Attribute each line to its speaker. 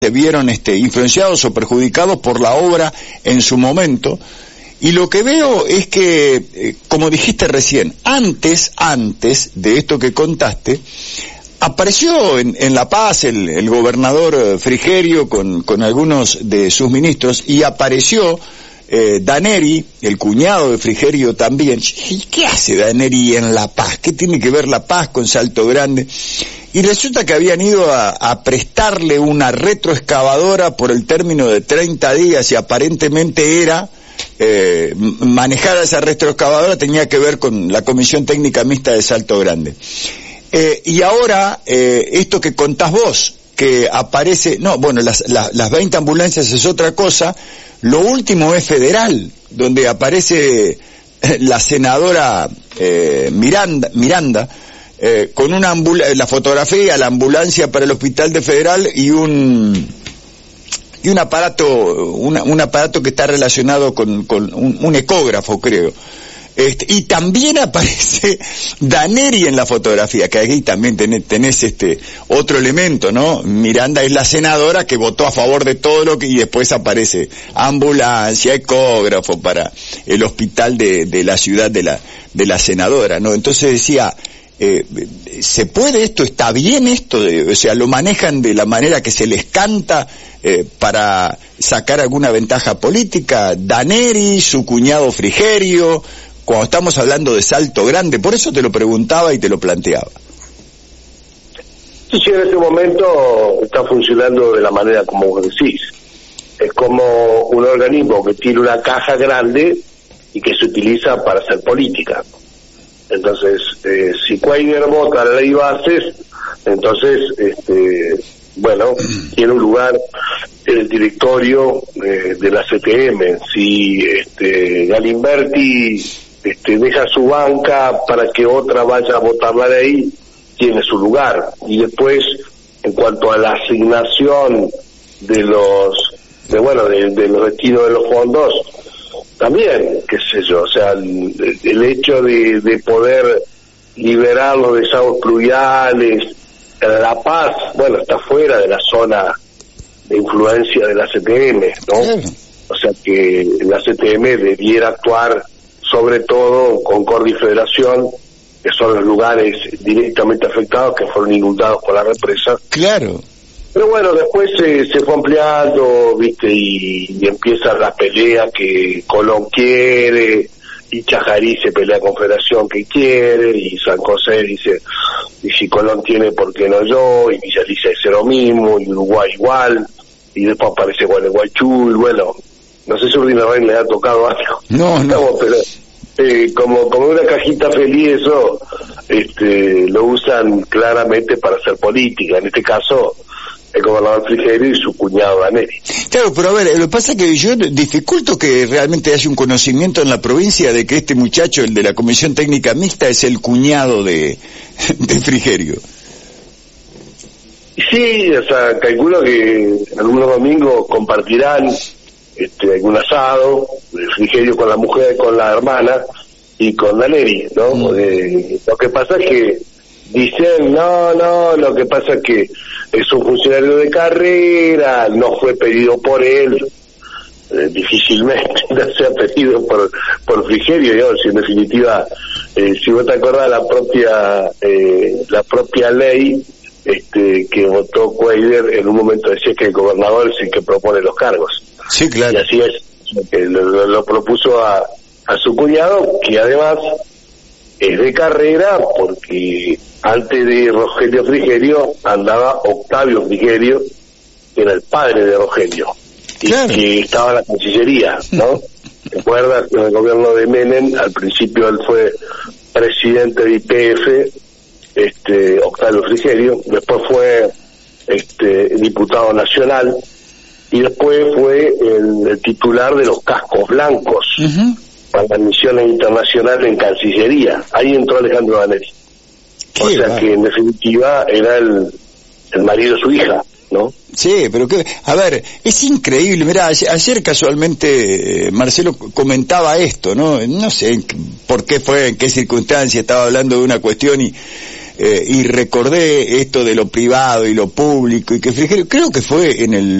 Speaker 1: se vieron influenciados o perjudicados por la obra en su momento. Y lo que veo es que, como dijiste recién, antes de esto que contaste, apareció en La Paz el gobernador Frigerio con algunos de sus ministros, y apareció Daneri, el cuñado de Frigerio también. ¿Y qué hace Daneri en La Paz? ¿Qué tiene que ver La Paz con Salto Grande? Y resulta que habían ido a prestarle una retroexcavadora por el término de 30 días y aparentemente era... manejar esa retroexcavadora tenía que ver con la Comisión Técnica Mixta de Salto Grande. Y ahora, esto que contás vos, que aparece, no, bueno, las 20 ambulancias es otra cosa. Lo último es federal, donde aparece la senadora Miranda con una la fotografía, la ambulancia para el hospital de Federal y un aparato que está relacionado con un ecógrafo, creo. Y también aparece Daneri en la fotografía, que aquí también tenés otro elemento, ¿no? Miranda es la senadora que votó a favor de todo lo que, y después aparece ambulancia, ecógrafo para el hospital de la ciudad de la senadora, ¿no? Entonces decía, ¿se puede esto? ¿Está bien esto? O sea, ¿lo manejan de la manera que se les canta para sacar alguna ventaja política? Daneri, su cuñado Frigerio, cuando estamos hablando de Salto Grande, por eso te lo preguntaba y te lo planteaba.
Speaker 2: Sí, en este momento está funcionando de la manera como vos decís. Es como un organismo que tiene una caja grande y que se utiliza para hacer política. Entonces, si Quainer vota la ley bases, entonces, bueno, tiene un lugar en el directorio de la CTM. Si Galimberti deja su banca para que otra vaya a votar la ley, tiene su lugar. Y después, en cuanto a la asignación de los destinos de los fondos, también, qué sé yo, o sea, el hecho de poder liberar los desagües pluviales, La Paz, bueno, está fuera de la zona de influencia de la CTM, ¿no? O sea que la CTM debiera actuar sobre todo Concordia y Federación, que son los lugares directamente afectados, que fueron inundados por la represa.
Speaker 1: Claro.
Speaker 2: Pero bueno, después se fue ampliando, ¿viste? Y empieza la pelea que Colón quiere, y Chajarí se pelea con Federación que quiere, y San José dice, y si Colón tiene, ¿por qué no yo? Y Villa Alicia dice lo mismo, y Uruguay igual, y después aparece Gualeguaychú, y bueno, no sé si Urdina Rey le ha tocado algo.
Speaker 1: No.
Speaker 2: Pero como una cajita feliz, eso lo usan claramente para hacer política. En este caso, el gobernador Frigerio y su cuñado Daneri.
Speaker 1: Claro, pero a ver, lo que pasa es que yo dificulto que realmente haya un conocimiento en la provincia de que este muchacho, el de la Comisión Técnica Mixta, es el cuñado de Frigerio.
Speaker 2: Sí, o sea, calculo que algunos domingos compartirán algún asado, Frigerio con la mujer, con la hermana y con Daneri, ¿no? Lo que pasa es que dicen, no, lo que pasa es que es un funcionario de carrera, no fue pedido por él, difícilmente no sea pedido por Frigerio, ¿no? Si en definitiva, si vos te acordás la propia ley que votó Quainer, en un momento decía que el gobernador es el que propone los cargos.
Speaker 1: Sí, claro.
Speaker 2: Y así es, lo propuso a su cuñado, que además es de carrera, porque antes de Rogelio Frigerio andaba Octavio Frigerio, que era el padre de Rogelio,
Speaker 1: claro,
Speaker 2: y que estaba en la Cancillería, ¿no? ¿Te acuerdas? En el gobierno de Menem, al principio él fue presidente de YPF, Octavio Frigerio, después fue diputado nacional, y después fue el titular de los cascos blancos para las misiones internacionales en Cancillería. Ahí entró Alejandro Daneri. O sea que en definitiva era el marido de su hija, ¿no?
Speaker 1: Sí, pero a ver, es increíble. Mirá, ayer casualmente Marcelo comentaba esto, ¿no? No sé por qué fue, en qué circunstancia, estaba hablando de una cuestión y y recordé esto de lo privado y lo público, y que Frigerio, creo que fue en el